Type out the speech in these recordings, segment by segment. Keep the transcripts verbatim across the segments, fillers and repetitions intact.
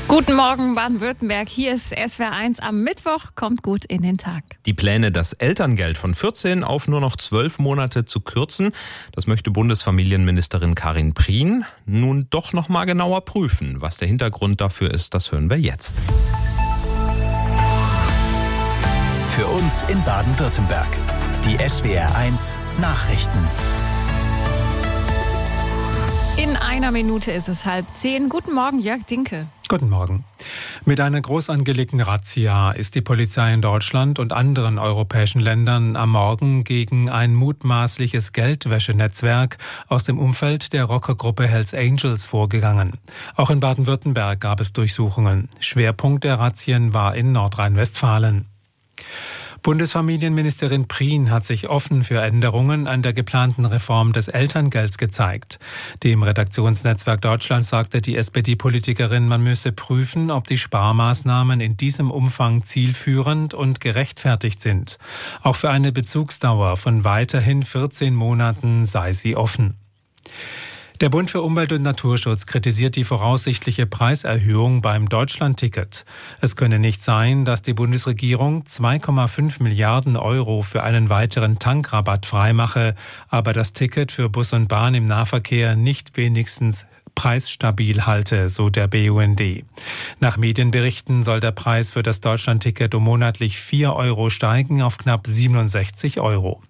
Guten Morgen Baden-Württemberg, hier ist S W R eins am Mittwoch, kommt gut in den Tag. Die Pläne, das Elterngeld von vierzehn auf nur noch zwölf Monate zu kürzen, das möchte Bundesfamilienministerin Karin Prien nun doch noch mal genauer prüfen. Was der Hintergrund dafür ist, das hören wir jetzt. Für uns in Baden-Württemberg, die S W R eins Nachrichten. In einer Minute ist es halb zehn. Guten Morgen, Jörg Dinke. Guten Morgen. Mit einer groß angelegten Razzia ist die Polizei in Deutschland und anderen europäischen Ländern am Morgen gegen ein mutmaßliches Geldwäschenetzwerk aus dem Umfeld der Rockergruppe Hells Angels vorgegangen. Auch in Baden-Württemberg gab es Durchsuchungen. Schwerpunkt der Razzien war in Nordrhein-Westfalen. Bundesfamilienministerin Prien hat sich offen für Änderungen an der geplanten Reform des Elterngelds gezeigt. Dem Redaktionsnetzwerk Deutschland sagte die S P D-Politikerin, man müsse prüfen, ob die Sparmaßnahmen in diesem Umfang zielführend und gerechtfertigt sind. Auch für eine Bezugsdauer von weiterhin vierzehn Monaten sei sie offen. Der Bund für Umwelt und Naturschutz kritisiert die voraussichtliche Preiserhöhung beim Deutschlandticket. Es könne nicht sein, dass die Bundesregierung zwei Komma fünf Milliarden Euro für einen weiteren Tankrabatt freimache, aber das Ticket für Bus und Bahn im Nahverkehr nicht wenigstens preisstabil halte, so der B U N D. Nach Medienberichten soll der Preis für das Deutschlandticket um monatlich vier Euro steigen auf knapp siebenundsechzig Euro.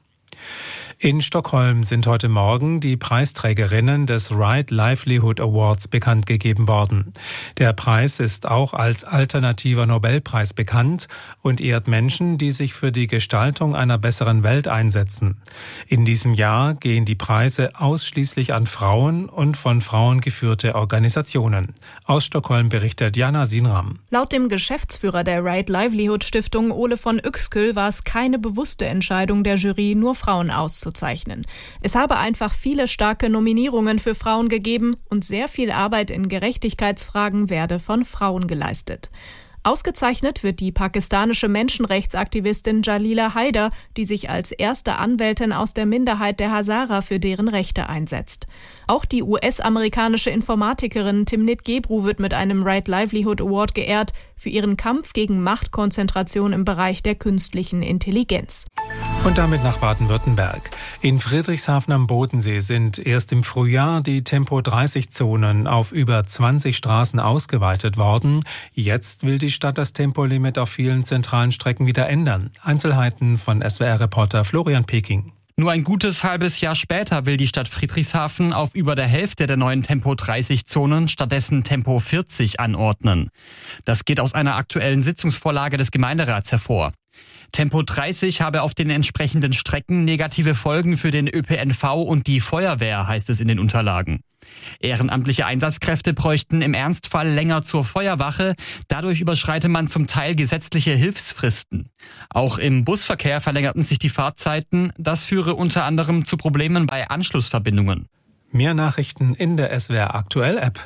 In Stockholm sind heute Morgen die Preisträgerinnen des Right Livelihood Awards bekannt gegeben worden. Der Preis ist auch als alternativer Nobelpreis bekannt und ehrt Menschen, die sich für die Gestaltung einer besseren Welt einsetzen. In diesem Jahr gehen die Preise ausschließlich an Frauen und von Frauen geführte Organisationen. Aus Stockholm berichtet Jana Sinram. Laut dem Geschäftsführer der Right Livelihood Stiftung, Ole von Uexküll, war es keine bewusste Entscheidung der Jury, nur Frauen auszuzeichnen. Es habe einfach viele starke Nominierungen für Frauen gegeben und sehr viel Arbeit in Gerechtigkeitsfragen werde von Frauen geleistet. Ausgezeichnet wird die pakistanische Menschenrechtsaktivistin Jalila Haider, die sich als erste Anwältin aus der Minderheit der Hazara für deren Rechte einsetzt. Auch die U S-amerikanische Informatikerin Timnit Gebru wird mit einem Right Livelihood Award geehrt für ihren Kampf gegen Machtkonzentration im Bereich der künstlichen Intelligenz. Und damit nach Baden-Württemberg. In Friedrichshafen am Bodensee sind erst im Frühjahr die Tempo dreißig Zonen auf über zwanzig Straßen ausgeweitet worden. Jetzt will die Stadt das Tempolimit auf vielen zentralen Strecken wieder ändern. Einzelheiten von S W R-Reporter Florian Peking. Nur ein gutes halbes Jahr später will die Stadt Friedrichshafen auf über der Hälfte der neuen Tempo dreißig Zonen stattdessen Tempo vierzig anordnen. Das geht aus einer aktuellen Sitzungsvorlage des Gemeinderats hervor. Tempo dreißig habe auf den entsprechenden Strecken negative Folgen für den Ö P N V und die Feuerwehr, heißt es in den Unterlagen. Ehrenamtliche Einsatzkräfte bräuchten im Ernstfall länger zur Feuerwache. Dadurch überschreite man zum Teil gesetzliche Hilfsfristen. Auch im Busverkehr verlängerten sich die Fahrzeiten. Das führe unter anderem zu Problemen bei Anschlussverbindungen. Mehr Nachrichten in der S W R Aktuell App.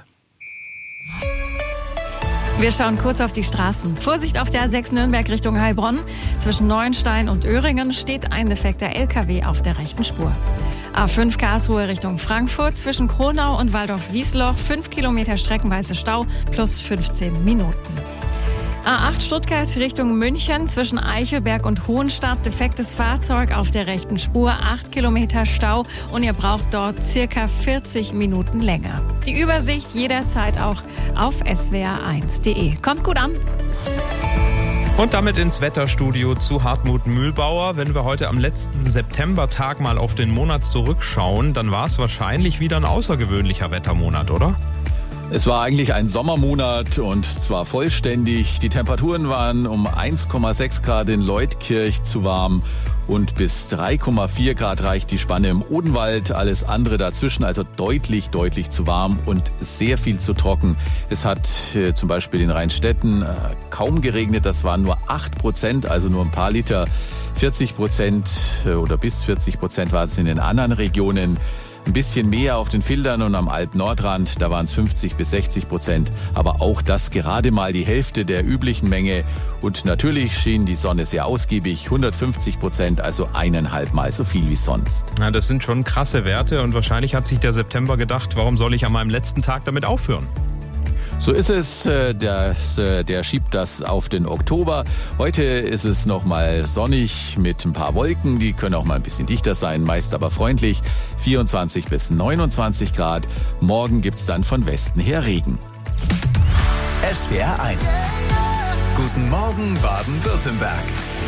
Wir schauen kurz auf die Straßen. Vorsicht auf der A sechs Nürnberg Richtung Heilbronn. Zwischen Neuenstein und Öhringen steht ein defekter L K W auf der rechten Spur. A fünf Karlsruhe Richtung Frankfurt. Zwischen Kronau und Waldorf-Wiesloch fünf Kilometer streckenweise Stau plus fünfzehn Minuten. A acht Stuttgart Richtung München. Zwischen Eichelberg und Hohenstadt defektes Fahrzeug auf der rechten Spur. acht Kilometer Stau und ihr braucht dort circa vierzig Minuten länger. Die Übersicht jederzeit auch auf S W R eins punkt de. Kommt gut an! Und damit ins Wetterstudio zu Hartmut Mühlbauer. Wenn wir heute am letzten Septembertag mal auf den Monat zurückschauen, dann war es wahrscheinlich wieder ein außergewöhnlicher Wettermonat, oder? Es war eigentlich ein Sommermonat und zwar vollständig. Die Temperaturen waren um eins Komma sechs Grad in Leutkirch zu warm und bis drei Komma vier Grad reicht die Spanne im Odenwald. Alles andere dazwischen also deutlich, deutlich zu warm und sehr viel zu trocken. Es hat äh, zum Beispiel in Rheinstetten äh, kaum geregnet. Das waren nur acht Prozent, also nur ein paar Liter. vierzig Prozent äh, oder bis vierzig Prozent war es in den anderen Regionen. Ein bisschen mehr auf den Fildern und am Alp-Nordrand, da waren es fünfzig bis sechzig Prozent. Aber auch das gerade mal die Hälfte der üblichen Menge. Und natürlich schien die Sonne sehr ausgiebig, hundertfünfzig Prozent, also eineinhalb Mal so viel wie sonst. Ja, das sind schon krasse Werte und wahrscheinlich hat sich der September gedacht, warum soll ich an meinem letzten Tag damit aufhören? So ist es, der, der schiebt das auf den Oktober. Heute ist es nochmal sonnig mit ein paar Wolken, die können auch mal ein bisschen dichter sein, meist aber freundlich. vierundzwanzig bis neunundzwanzig Grad. Morgen gibt's dann von Westen her Regen. S W R eins. Guten Morgen Baden-Württemberg.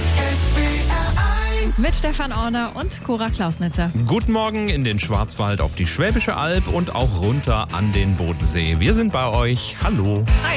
Mit Stefan Orner und Cora Klausnitzer. Guten Morgen in den Schwarzwald, auf die Schwäbische Alb und auch runter an den Bodensee. Wir sind bei euch. Hallo. Hi.